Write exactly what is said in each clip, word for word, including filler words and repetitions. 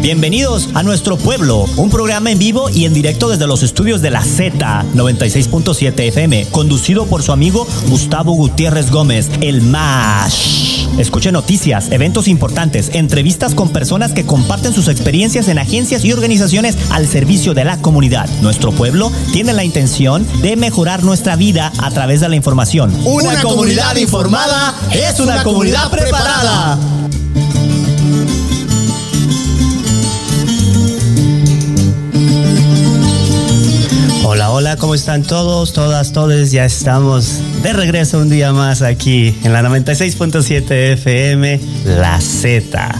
Bienvenidos a Nuestro Pueblo, un programa en vivo y en directo desde los estudios de la Z noventa y seis punto siete F M, conducido por su amigo Gustavo Gutiérrez Gómez, el Mash. Escuche noticias, eventos importantes, entrevistas con personas que comparten sus experiencias en agencias y organizaciones al servicio de la comunidad. Nuestro Pueblo tiene la intención de mejorar nuestra vida a través de la información. Una, una comunidad informada es una, una comunidad preparada. Hola, hola, ¿cómo están todos, todas, todes? Ya estamos de regreso un día más aquí en la noventa y seis punto siete F M, La Z.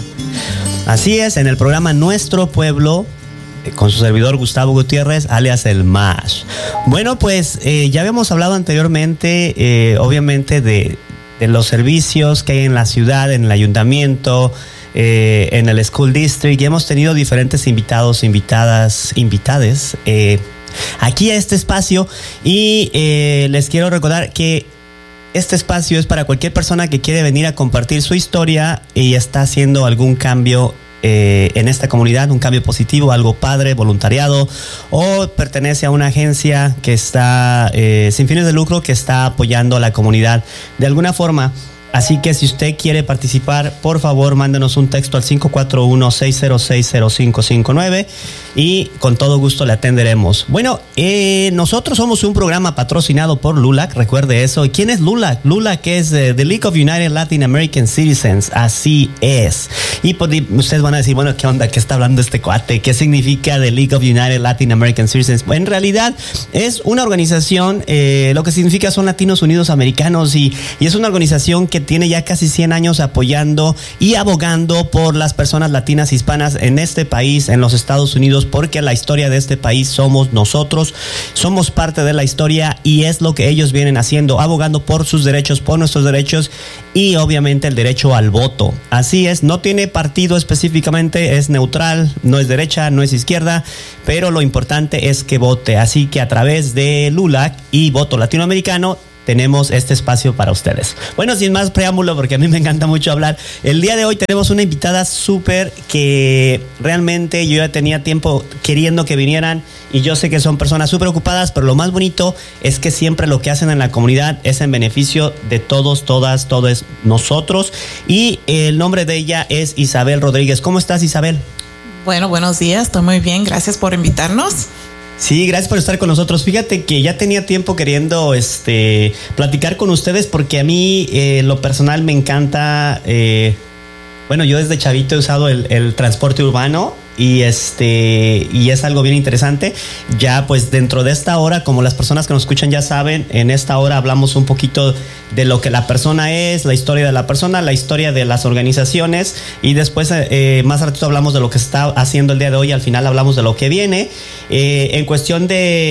Así es, en el programa Nuestro Pueblo, con su servidor Gustavo Gutiérrez, alias el Mash. Bueno, pues eh, ya habíamos hablado anteriormente, eh, obviamente, de, de los servicios que hay en la ciudad, en el ayuntamiento, eh, en el School District, y hemos tenido diferentes invitados, invitadas, invitades, eh, aquí a este espacio, y eh, les quiero recordar que este espacio es para cualquier persona que quiere venir a compartir su historia y está haciendo algún cambio eh, en esta comunidad, un cambio positivo, algo padre, voluntariado, o pertenece a una agencia que está eh, sin fines de lucro, que está apoyando a la comunidad de alguna forma. Así que si usted quiere participar, por favor, mándenos un texto al cinco cuatro uno, seis cero seis, cero cinco cinco nueve y con todo gusto le atenderemos. Bueno, eh, nosotros somos un programa patrocinado por LULAC, recuerde eso. ¿Y quién es LULAC? LULAC es uh, The League of United Latin American Citizens, así es. Y pues, ustedes van a decir, bueno, ¿qué onda? ¿Qué está hablando este cuate? ¿Qué significa The League of United Latin American Citizens? Bueno, en realidad es una organización, eh, lo que significa son Latinos Unidos Americanos, y, y es una organización que tiene ya casi cien años apoyando y abogando por las personas latinas hispanas en este país, en los Estados Unidos, porque la historia de este país somos nosotros, somos parte de la historia, y es lo que ellos vienen haciendo, abogando por sus derechos, por nuestros derechos, y obviamente el derecho al voto. Así es, no tiene partido específicamente, es neutral, no es derecha, no es izquierda, pero lo importante es que vote. Así que a través de LULAC y Voto Latinoamericano tenemos este espacio para ustedes. Bueno, sin más preámbulo, porque a mí me encanta mucho hablar, el día de hoy tenemos una invitada súper que realmente yo ya tenía tiempo queriendo que vinieran, y yo sé que son personas súper ocupadas, pero lo más bonito es que siempre lo que hacen en la comunidad es en beneficio de todos, todas, todos nosotros, y el nombre de ella es Isabel Rodríguez. ¿Cómo estás, Isabel? Bueno, buenos días, estoy muy bien, gracias por invitarnos. Sí, gracias por estar con nosotros. Fíjate que ya tenía tiempo queriendo este, platicar con ustedes, porque a mí, eh, lo personal, me encanta. Eh, bueno, yo desde chavito he usado el, el transporte urbano, y este y es algo bien interesante. Ya pues dentro de esta hora, como las personas que nos escuchan ya saben, en esta hora hablamos un poquito de lo que la persona es, la historia de la persona, la historia de las organizaciones, y después eh, más ratito hablamos de lo que está haciendo el día de hoy. Al final hablamos de lo que viene. Eh, en cuestión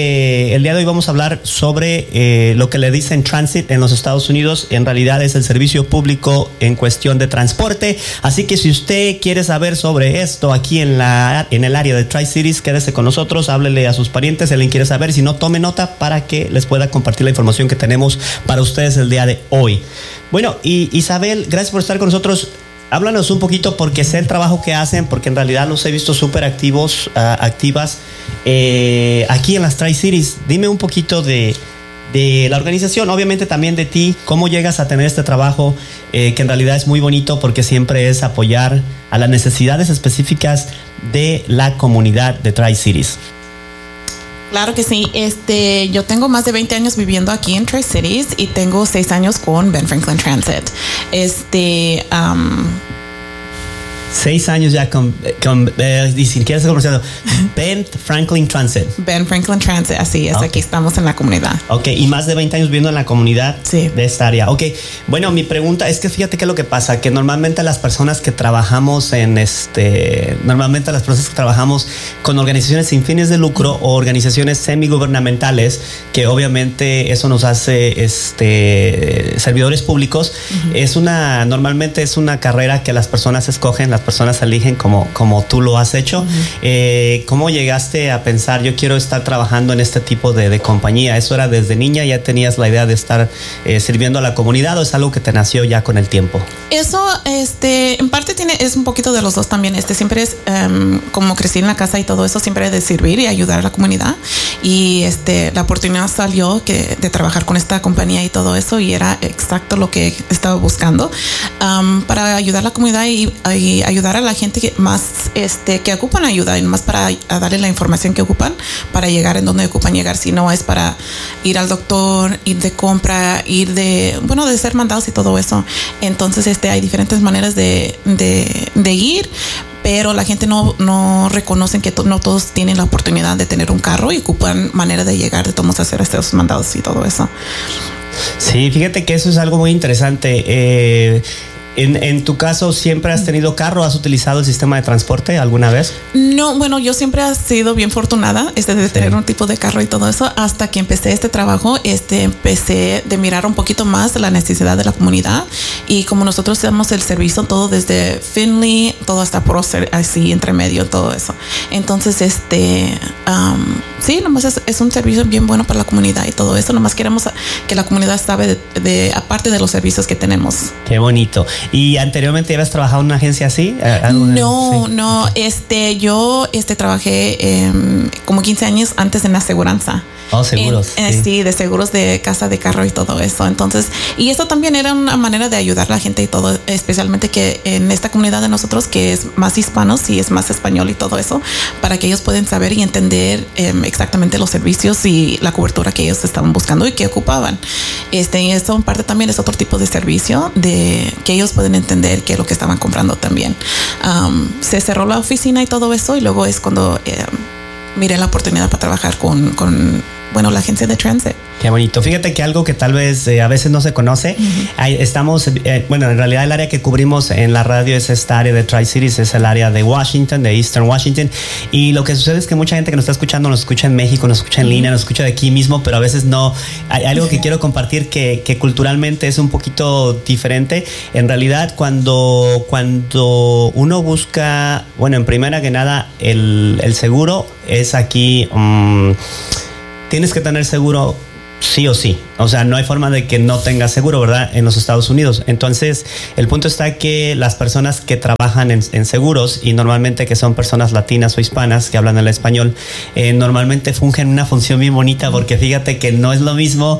de el día de hoy vamos a hablar sobre eh, lo que le dicen transit en los Estados Unidos. En realidad es el servicio público en cuestión de transporte. Así que si usted quiere saber sobre esto aquí en la en el área de Tri-Cities, quédese con nosotros, háblele a sus parientes, si alguien quiere saber, si no, tome nota para que les pueda compartir la información que tenemos para ustedes el día de hoy. Bueno, y Isabel, gracias por estar con nosotros. Háblanos un poquito, porque sé el trabajo que hacen, porque en realidad los he visto súper activos, uh, activas eh, aquí en las Tri-Cities. Dime un poquito de de la organización, obviamente también de ti, cómo llegas a tener este trabajo, eh, que en realidad es muy bonito, porque siempre es apoyar a las necesidades específicas de la comunidad de Tri-Cities. Claro que sí. Este, yo tengo más de veinte años viviendo aquí en Tri-Cities, y tengo seis años con Ben Franklin Transit. Este, um, Seis años ya con, con eh, y si quieres conversando, Ben Franklin Transit. Ben Franklin Transit, así es, okay. Aquí estamos en la comunidad. Ok, y más de veinte años viviendo en la comunidad, sí, de esta área. Ok, bueno, mi pregunta es que fíjate qué es lo que pasa, que normalmente las personas que trabajamos en este, normalmente las personas que trabajamos con organizaciones sin fines de lucro o organizaciones semigubernamentales, que obviamente eso nos hace este servidores públicos, uh-huh. es una, normalmente es una carrera que las personas escogen, las personas eligen como, como tú lo has hecho. Uh-huh. Eh, ¿Cómo llegaste a pensar, yo quiero estar trabajando en este tipo de, de compañía? ¿Eso era desde niña? ¿Ya tenías la idea de estar eh, sirviendo a la comunidad o es algo que te nació ya con el tiempo? Eso, este, en parte tiene, es un poquito de los dos también. Este, siempre es, um, como crecí en la casa y todo eso, siempre de servir y ayudar a la comunidad. Y este, la oportunidad salió que, de trabajar con esta compañía y todo eso, y era exacto lo que estaba buscando, um, para ayudar a la comunidad y, y ayudar a la gente que más, este, que ocupan ayuda, y más para a darle la información que ocupan para llegar en donde ocupan llegar. Si no es para ir al doctor, ir de compra, ir de, bueno, de ser mandados y todo eso. Entonces, este, hay diferentes maneras de, de, de ir, pero la gente no, no reconocen que to, no todos tienen la oportunidad de tener un carro y ocupan manera de llegar, de todos hacer estos mandados y todo eso. Sí, fíjate que eso es algo muy interesante. Eh, En, en tu caso, ¿siempre has tenido carro? ¿Has utilizado el sistema de transporte alguna vez? No, bueno, yo siempre he sido bien afortunada este, de tener sí. un tipo de carro y todo eso. Hasta que empecé este trabajo, este, empecé de mirar un poquito más la necesidad de la comunidad. Y como nosotros damos el servicio todo desde Finley, todo hasta Prócer, así entre medio, todo eso. Entonces, este, um, sí, nomás es, es un servicio bien bueno para la comunidad y todo eso. Nomás queremos que la comunidad sabe de, de aparte de los servicios que tenemos. Qué bonito. ¿Y anteriormente habías trabajado en una agencia así? No, sí. no. Este, yo este, trabajé eh, como quince años antes en la aseguranza. Oh, seguros. En, sí. sí, de seguros de casa, de carro y todo eso. Entonces, y eso también era una manera de ayudar a la gente y todo, especialmente que en esta comunidad de nosotros, que es más hispanos y es más español y todo eso, para que ellos puedan saber y entender eh, exactamente los servicios y la cobertura que ellos estaban buscando y que ocupaban. Este, y eso en parte también es otro tipo de servicio de que ellos pueden entender qué es lo que estaban comprando también. Um, se cerró la oficina y todo eso, y luego es cuando eh, miré la oportunidad para trabajar con, con bueno, la agencia de Transit. Qué bonito. Fíjate que algo que tal vez eh, a veces no se conoce, uh-huh. Hay, estamos, eh, bueno, en realidad el área que cubrimos en la radio es esta área de Tri-Cities, es el área de Washington, de Eastern Washington, y lo que sucede es que mucha gente que nos está escuchando nos escucha en México, nos escucha en línea, nos escucha de aquí mismo, pero a veces no. Hay algo que quiero compartir que, que culturalmente es un poquito diferente. En realidad, cuando, cuando uno busca, bueno, en primera que nada, el, el seguro es aquí, um, tienes que tener seguro sí o sí. O sea, no hay forma de que no tengas seguro, ¿verdad? En los Estados Unidos. Entonces, el punto está que las personas que trabajan en, en seguros, y normalmente que son personas latinas o hispanas que hablan el español, eh, normalmente fungen una función bien bonita, porque fíjate que no es lo mismo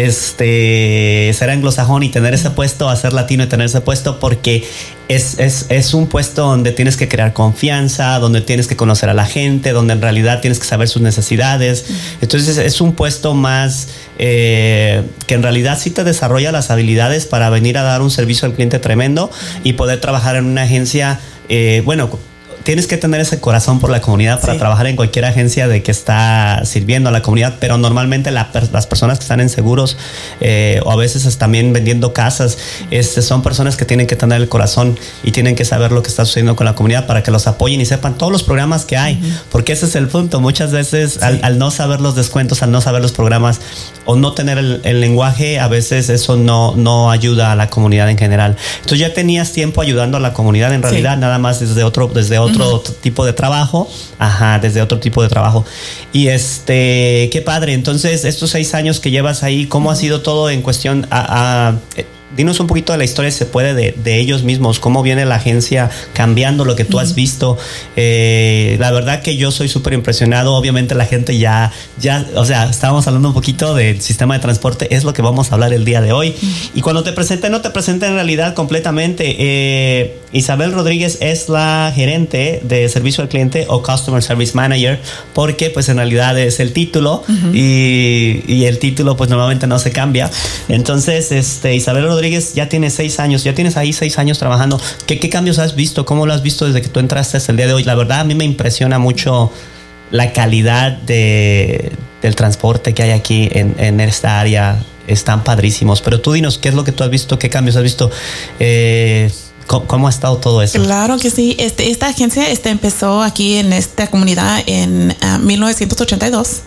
este ser anglosajón y tener ese puesto a ser latino y tener ese puesto, porque es, es, es un puesto donde tienes que crear confianza, donde tienes que conocer a la gente, donde en realidad tienes que saber sus necesidades. Entonces es un puesto más eh, que en realidad sí te desarrolla las habilidades para venir a dar un servicio al cliente tremendo y poder trabajar en una agencia, eh, bueno, tienes que tener ese corazón por la comunidad para sí. trabajar en cualquier agencia de que está sirviendo a la comunidad, pero normalmente la, las personas que están en seguros eh, o a veces también vendiendo casas, este, son personas que tienen que tener el corazón y tienen que saber lo que está sucediendo con la comunidad para que los apoyen y sepan todos los programas que hay, uh-huh. porque ese es el punto. Muchas veces sí. al, al no saber los descuentos, al no saber los programas o no tener el, el lenguaje, a veces eso no, no ayuda a la comunidad en general. Entonces ya tenías tiempo ayudando a la comunidad en realidad, sí. nada más desde otro, desde otro otro uh-huh. tipo de trabajo, ajá, desde otro tipo de trabajo. Y este, qué padre. Entonces, estos seis años que llevas ahí, ¿cómo uh-huh. ha sido todo en cuestión a, a eh, dinos un poquito de la historia, si se puede, de, de ellos mismos, cómo viene la agencia cambiando lo que tú uh-huh. has visto. Eh, la verdad que yo soy súper impresionado. Obviamente la gente ya, ya, o sea, estábamos hablando un poquito del sistema de transporte, es lo que vamos a hablar el día de hoy. Uh-huh. Y cuando te presenté, no te presenté en realidad completamente. Eh, Isabel Rodríguez es la gerente de servicio al cliente o Customer Service Manager, porque pues en realidad es el título uh-huh. y, y el título pues normalmente no se cambia. Entonces, este, Isabel Rodríguez ya tiene seis años, ya tienes ahí seis años trabajando. ¿Qué, qué cambios has visto? ¿Cómo lo has visto desde que tú entraste hasta el día de hoy? La verdad, a mí me impresiona mucho la calidad de, del transporte que hay aquí en, en esta área. Están padrísimos. Pero tú dinos, ¿qué es lo que tú has visto? ¿Qué cambios has visto? Eh... ¿Cómo, ¿Cómo ha estado todo eso? Claro que sí. Este, esta agencia este, empezó aquí en esta comunidad en uh, mil novecientos ochenta y dos.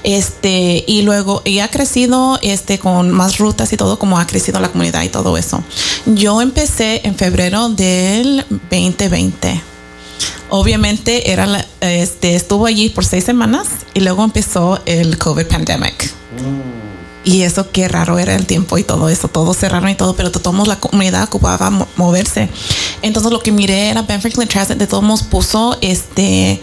Este, y luego, y ha crecido este, con más rutas y todo, como ha crecido la comunidad y todo eso. Yo empecé en febrero del veinte veinte. Obviamente era la, este, estuvo allí por seis semanas y luego empezó el COVID pandemic. Mm. Y eso qué raro era el tiempo y todo eso, todo cerraron y todo, pero de todos modos la comunidad ocupaba mo- moverse. Entonces lo que miré era Ben Franklin Transit de todos modos puso este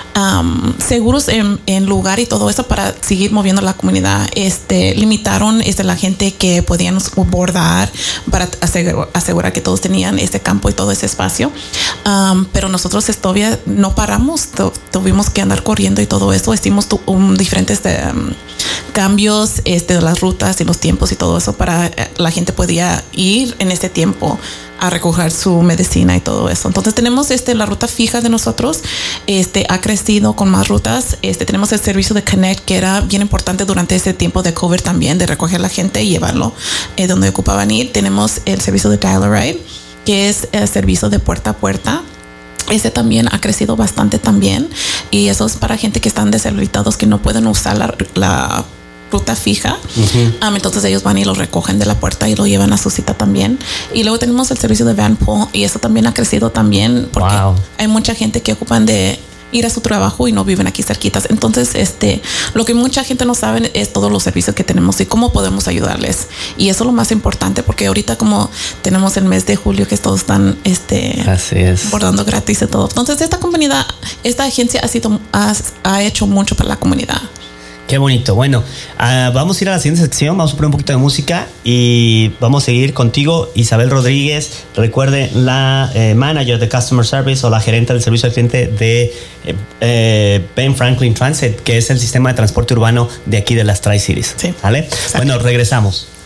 um, seguros en, en lugar y todo eso para seguir moviendo la comunidad. Este limitaron este, la gente que podían bordar para asegurar, asegurar que todos tenían ese campo y todo ese espacio. Um, pero nosotros todavía no paramos, tu, tuvimos que andar corriendo y todo eso. Hicimos tu, um, diferentes um, cambios este, de las rutas y los tiempos y todo eso para eh, la gente podía ir en este tiempo a recoger su medicina y todo eso. Entonces tenemos este, la ruta fija de nosotros, este, ha crecido con más rutas. Este, tenemos el servicio de Connect, que era bien importante durante ese tiempo de COVID también, de recoger a la gente y llevarlo eh, donde ocupaban ir. Tenemos el servicio de Dial a Ride, que es el servicio de puerta a puerta. Ese también ha crecido bastante también. Y eso es para gente que están deshabilitados, que no pueden usar la, la ruta fija. Uh-huh. Um, entonces ellos van y lo recogen de la puerta y lo llevan a su cita también. Y luego tenemos el servicio de Van Pool, y eso también ha crecido también porque wow. hay mucha gente que ocupan de ir a su trabajo y no viven aquí cerquitas. Entonces, este, lo que mucha gente no sabe es todos los servicios que tenemos y cómo podemos ayudarles. Y eso es lo más importante, porque ahorita como tenemos el mes de julio que todos están, este, así es, bordando gratis y todo. Entonces, esta comunidad, esta agencia ha sido, ha, ha hecho mucho para la comunidad. Qué bonito. Bueno, uh, vamos a ir a la siguiente sección. Vamos a poner un poquito de música y vamos a seguir contigo, Isabel Rodríguez. Recuerde, la eh, manager de Customer Service o la gerente del servicio al cliente de eh, eh, Ben Franklin Transit, que es el sistema de transporte urbano de aquí de las Tri-Cities. Sí. ¿Vale? Bueno, regresamos.